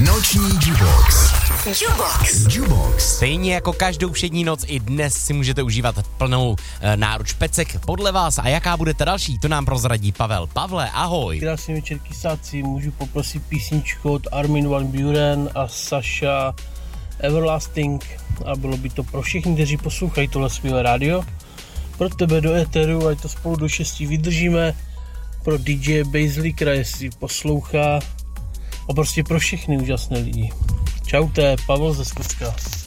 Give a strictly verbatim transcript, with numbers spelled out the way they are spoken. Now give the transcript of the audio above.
Noční Jubox. Jubox. Jubox. Stejně jako každou všední noc i dnes si můžete užívat plnou e, náruč pecek podle vás. A jaká bude ta další, to nám prozradí Pavel. Pavle, ahoj. Krásný večer, kysáci, můžu poprosit písničku od Armin van Buuren a Sasha Everlasting a bylo by to pro všechny, kteří poslouchají tohle skvělé rádio. Pro tebe do éteru, ať to spolu do šesti vydržíme, pro dý džej Bazlíka, jestli poslouchá a prostě pro všechny úžasné lidi. Čaute, Pavel ze Skutska.